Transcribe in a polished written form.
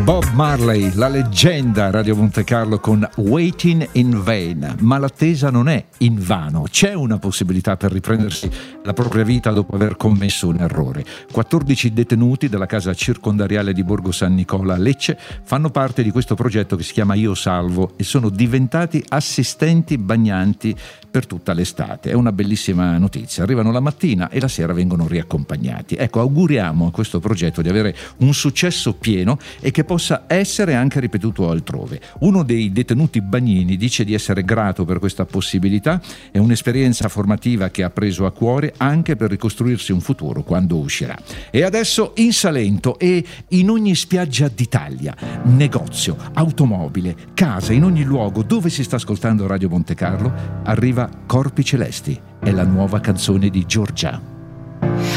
Bob Marley, la leggenda Radio Monte Carlo con Waiting in Vain, ma l'attesa non è invano, c'è una possibilità per riprendersi la propria vita dopo aver commesso un errore. 14 detenuti della casa circondariale di Borgo San Nicola a Lecce fanno parte di questo progetto che si chiama Io Salvo e sono diventati assistenti bagnanti per tutta l'estate. È una bellissima notizia, arrivano la mattina e la sera vengono riaccompagnati. Ecco, auguriamo a questo progetto di avere un successo pieno e che possa essere anche ripetuto altrove. Uno dei detenuti bagnini dice di essere grato per questa possibilità, è un'esperienza formativa che ha preso a cuore anche per ricostruirsi un futuro quando uscirà. E adesso in Salento e in ogni spiaggia d'Italia, negozio, automobile, casa, in ogni luogo dove si sta ascoltando Radio Monte Carlo, arriva Corpi Celesti, è la nuova canzone di Giorgia.